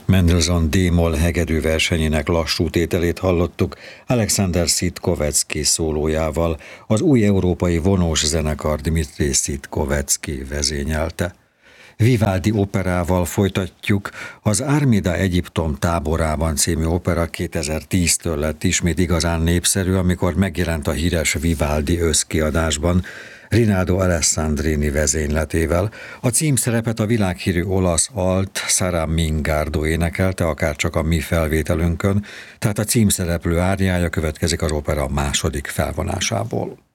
Mendelssohn D-moll hegedű versenyének lassú tételét hallottuk Alexander Sitkovecki szólójával, az új európai vonós zenekar Dmitri Sitkovecki vezényelte. Vivaldi operával folytatjuk, az Armida Egyiptom táborában című opera 2010-től lett ismét igazán népszerű, amikor megjelent a híres Vivaldi összkiadásban, Rinaldo Alessandrini vezényletével. A címszerepet a világhírű olasz alt Sara Mingardo énekelte, akárcsak a mi felvételünkön, tehát a címszereplő áriája következik az opera második felvonásából.